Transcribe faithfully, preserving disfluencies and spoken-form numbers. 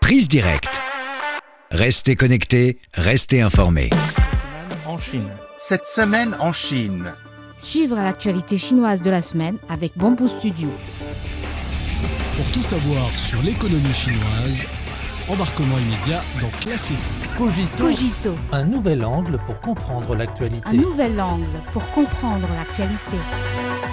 Prise Directe. Restez connectés, restez informés. En Chine. Cette semaine en Chine. Suivre l'actualité chinoise de la semaine avec Bamboo Studio. Pour tout savoir sur l'économie chinoise, embarquement immédiat dans Classique. Cogito. Cogito. Un nouvel angle pour comprendre l'actualité. Un nouvel angle pour comprendre l'actualité.